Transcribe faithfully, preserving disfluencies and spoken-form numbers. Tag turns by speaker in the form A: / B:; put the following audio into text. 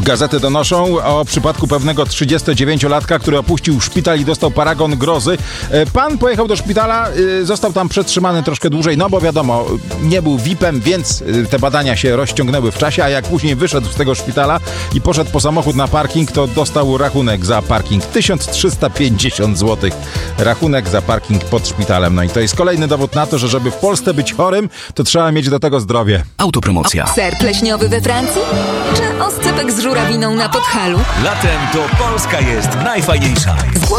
A: Gazety donoszą o przypadku pewnego trzydziestodziewięciolatka, który opuścił szpital i dostał paragon grozy. Pan pojechał do szpitala, został tam przetrzymany troszkę dłużej, no bo wiadomo, nie był V I P-em, więc te badania się rozciągnęły w czasie, a jak później wyszedł z tego szpitala i poszedł po samochód na parking, to dostał rachunek za parking tysiąc trzysta pięćdziesiąt złotych. Rachunek za parking pod szpitalem. No i to jest kolejny dowód na to, że żeby w Polsce być chorym, to trzeba mieć do tego zdrowie.
B: Autopromocja.
C: Ser pleśniowy we Francji? Czy oscypek z żurawiną na Podhalu?
B: Latem to Polska jest najfajniejsza.